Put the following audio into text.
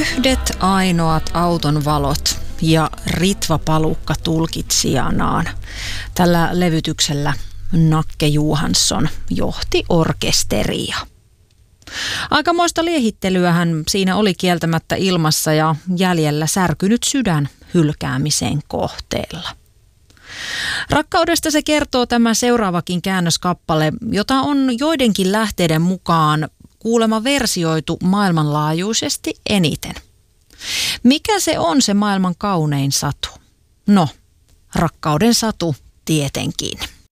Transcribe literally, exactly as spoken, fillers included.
Yhdet ainoat auton valot ja Ritva Palukka tulkitsijanaan. Tällä levytyksellä Nakke Johansson johti orkesteria. Aikamoista liehittelyähän siinä oli kieltämättä ilmassa ja jäljellä särkynyt sydän hylkäämisen kohteella. Rakkaudesta se kertoo tämä seuraavakin käännöskappale, jota on joidenkin lähteiden mukaan kuulemma versioitu maailmanlaajuisesti eniten. Mikä se on se maailman kaunein satu? No, rakkauden satu tietenkin.